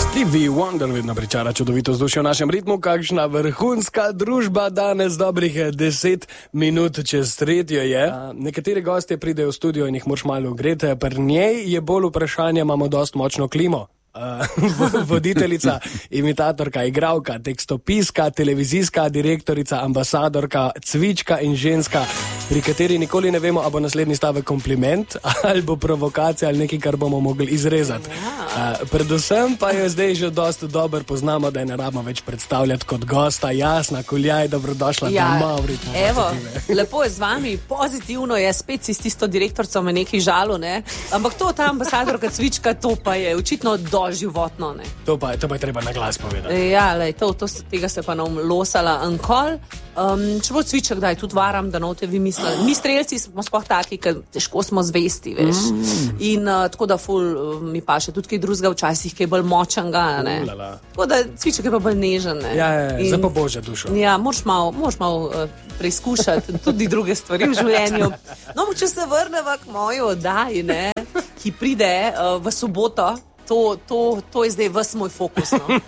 Stevie Wonder vedno pričara čudovito vzdušje v našem ritmu, kakšna vrhunska družba danes, dobrih 10 minut čez tretjo je. Nekateri gostje pridejo v studio in jih moraš malo ogreti, pri njej je bolj vprašanje, imamo dost močno klimo. Voditeljica, imitatorka, igralka, tekstopiska, televizijska direktorica, ambasadorka, cvička in ženska, pri kateri nikoli ne vemo, a bo naslednji stavek kompliment ali bo provokacija ali nekaj, kar bomo mogli izrezati. Predvsem pa jo zdaj že dosti dobro poznamo, da je ne rabimo več predstavljati kot gosta. Jasna Kuljaj, dobrodošla doma v ritmu. Evo, lepo je z vami, pozitivno je, spet si s tisto direktorico me nekaj žalo, ne? Ampak to, ta ambasadorka, cvička, to pa je očitno doživotno, ne? To pa je treba na glas povedati. Ja, lej, tega se pa nam losala ankol. Če bo cviček, daj, tudi varam, da note vi mislili. Mi strelci smo sploh taki, ker težko smo zvesti, veš. In tako da ful mi paše tudi kaj drugega včasih, kaj bolj močnega, ne. Tako da cviček je pa bolj nežen, ne. Ja, za pa božja dušo. Ja, moraš malo preizkušati tudi druge stvari v življenju. No, če se vrneva k moji oddaji, ne, ki pride v soboto, to je zdaj ves moj fokus. No.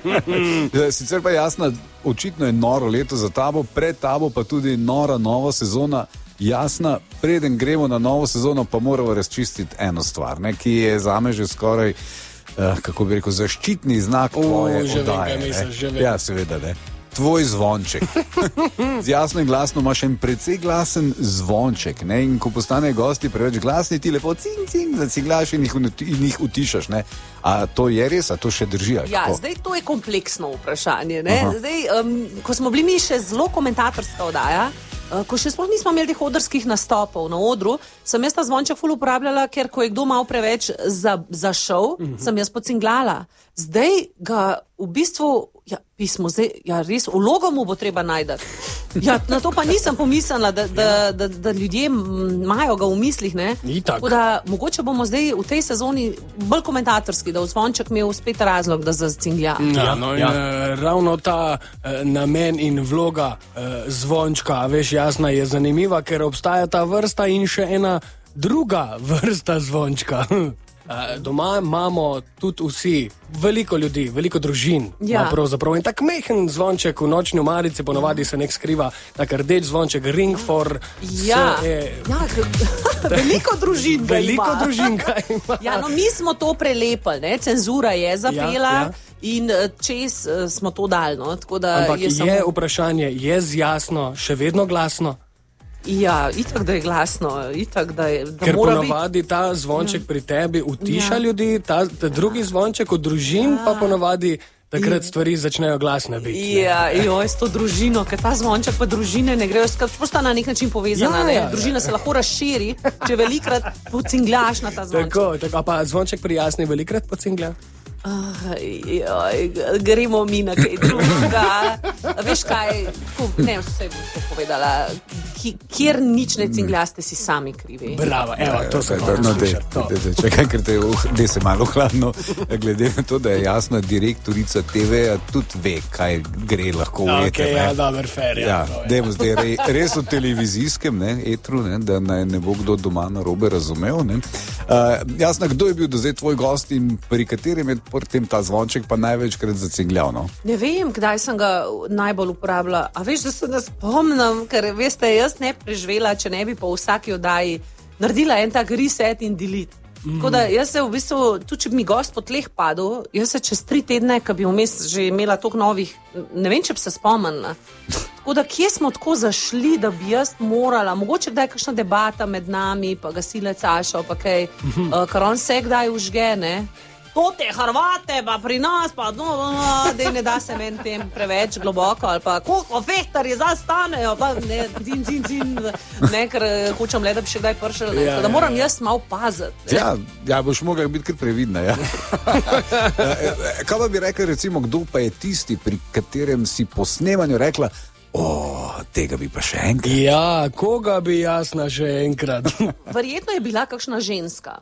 Sicer pa jasno, očitno je noro leto za tabo, pred tabo pa tudi nora nova sezona. Jasna, preden gremo na novo sezono, pa moramo razčistiti eno stvar, ne, ki je zame že skoraj, kako bi rekel, zaščitni znak tvoje oddaje. Ja, seveda, ne. Tvoj zvonček. Z jasno in glasno imaš en precej glasen zvonček, ne? In ko postane gosti preveč glasni, ti lepo cing, zaciglaš in jih utišaš, ne? A to je res, a to še drži? Ja, zdaj to je kompleksno vprašanje, ne? Zdaj, ko smo bili mi še zelo komentatorska oddaja, ko še sploh nismo imeli teh odrskih nastopov na odru, sem jaz ta zvonček ful uporabljala, ker ko je kdo malo preveč zašel, sem jaz pocinglala. Zdaj ga v bistvu, res, vlogo mu bo treba najdati. Ja, na to pa nisem pomislila, da ljudje imajo ga v mislih, ne? Tako da mogoče bomo zdaj v tej sezoni bolj komentatorski, da v zvonček imel spet razlog, da zacinglja. Ravno ta namen in vloga zvončka, veš, jasna je zanimiva, ker obstaja ta vrsta in še ena druga vrsta zvončka. Doma imamo tudi vsi, veliko ljudi, veliko družin, pravzaprav. In tak mehen zvonček v nočni omarici, ponovadi se nek skriva, tak rdeč zvonček, ring for... Veliko družin ga ima. Veliko družin ga ima. Ja, no, mi smo to prelepili, ne, cenzura je zapela. In čez smo to dali, no, tako da... Ampak je vprašanje, je jasno, še vedno glasno? Ja, itak, da je glasno, itak, da ker mora ponovadi ta zvonček pri tebi utiša ljudi, ta drugi zvonček od družin pa ponovadi takrat stvari začnejo glasne biti. Ja, s to družino, ker ta zvonček pa družine ne grejo skupaj, posta na nek način povezana, ne? Družina se lahko razširi, če velikrat pocingljaš na ta zvonček. Tako, pa zvonček pri Jasni velikrat pocingla? Gremo mi na kaj drugega. Veš kaj, ne, vse bom to povedala, kjer nič ne cingljaste, si sami krivi. Bravo, evo, to se slišati. Čekaj, ker te se malo hladno, glede na to, da je Jasna direktorica TV-ja, tudi ve, kaj gre lahko v eter. Ja, dober, fair. Dajmo zdaj res v televizijskem etru, da ne bo kdo doma narobe razumel. Jasna, kdo je bil do zdaj tvoj gost in pri katerem je potem ta zvonček pa največkrat zacingljal, no? Ne vem, kdaj sem ga najbolj uporabljala. A veš, da se ne spomnim, ker veste, jaz ne preživela, če ne bi po vsaki oddaji naredila en tak reset in delete. Tako da jaz se v bistvu, tudi če bi mi gost po tleh padel, jaz se čez 3 tedne, ko bi vmes že imela toliko novih, ne vem, če bi se spomnila. Tako da kje smo tako zašli, da bi jaz morala, mogoče kdaj kakšna debata med nami, pa gasilec Ašo, pa kaj, kar on se kdaj užge, ne? To te Hrvate, pa pri nas, pa da ne da se meni tem preveč globoko, ali pa koliko fehtarji zastanejo, pa ne, ne, ker hočem le, da bi še kdaj pršel, da moram jaz malo paziti. Ja, boš mogla biti kar previdna, ja. Kaj pa bi rekel, recimo, kdo pa je tisti, pri katerem si po snemanju rekla, tega bi pa še enkrat. Ja, koga bi Jasna še enkrat? Verjetno je bila kakšna ženska.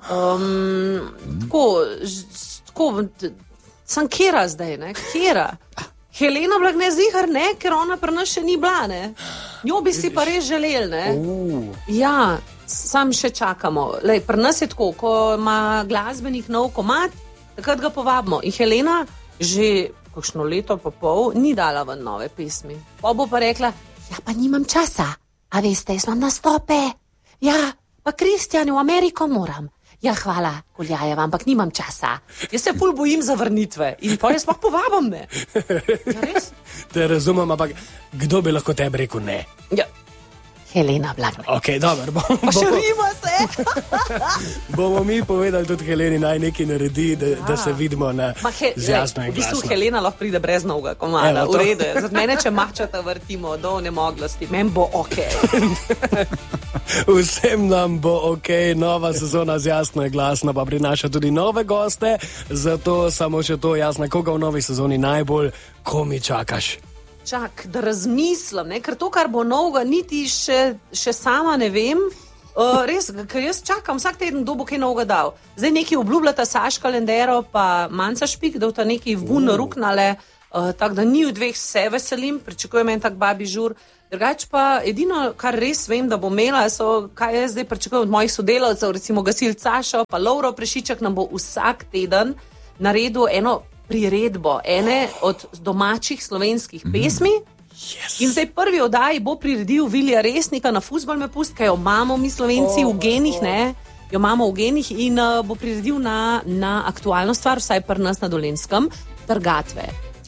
Sam Kera zdaj, ne? Kera. Helena Blagne Zihar, ne? Ker ona pri nas še ni bila, ne? Njo bi si pa res želel, ne? Ja, sam še čakamo. Lej, pri nas je tako, ko ima glasbenik nov komad, takrat ga povabimo. In Helena že kakšno leto pa pol ni dala ven nove pesmi. Pa bo pa rekla, ja pa nimam časa, a veste, jaz imam nastope. Ja, pa Kristjan, v Ameriko moram. Ja, hvala, Koljajeva, ampak nimam časa. Jaz se ful bojim zavrnitve in pa jaz pa povabim me. Ja, res? Te razumem, ampak kdo bi lahko tebi rekel ne? Ja. Helena Blagne. Ok, dobro. Pa še rima se. Bomo mi povedali tudi Heleni naj nekaj naredi, da se vidimo z jasno in glasno. V bistvu Helena lahko pride brez novega komada. V redu je. Zato mene, če mačata vrtimo do onemoglosti, men bo ok. Vsem nam bo ok, nova sezona z jasno in glasno pa prinaša tudi nove goste, zato samo še to jasno, koga v novi sezoni najbolj komi čakaš? Čak, da razmislim, ne? Ker to, kar bo novega, niti še sama ne vem. Res, ker jaz čakam vsak teden, kdo bo kaj novega dal. Zdaj nekaj obljubljata Saška Lendero pa Manca Špik, da v ta nekaj vun ruknale, tako da ni v dveh se veselim, pričakujem en tak babi žur. Drugač pa edino, kar res vem, da bo imela, kaj jaz zdaj pričakujem od mojih sodelavcev, recimo gasilc Sašo, pa Lovro Prešiček nam bo vsak teden naredil eno priredbo ene od domačih slovenskih pesmi. Yes. In zdaj prvi oddaji bo priredil Vilija Resnika na Fuzbal me pust, kaj jo imamo mi Slovenci v genih, ne? Jo imamo v genih in bo priredil na aktualno stvar, vsaj pri nas na Dolenjskem, Trgatve.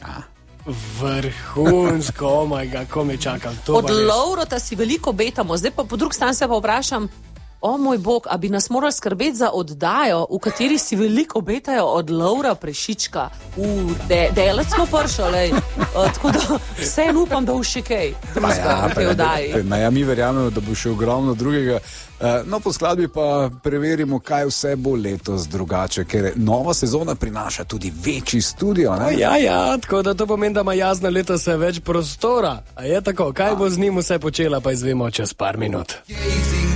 Vrhunsko, oh my god, ko me čakam. Od Lovrota si veliko obetamo, zdaj pa po drugi strani se pa vprašam, o moj bog, a bi nas morali skrbeti za oddajo, v kateri si veliko obetajo od Lovra Prešička. Delec smo pršali, tako da vsem upam, da bo še kaj drugega v tej oddaji. Mi verjamemo, da bo še ogromno drugega. No, po skladbi pa preverimo, kaj vse bo letos drugače, ker nova sezona prinaša tudi večji studio. Ne? Ja, tako da to pomeni, da ima Jasna letos več prostora. A je tako? Kaj bo z njim vse počela, pa izvemo čez par minut.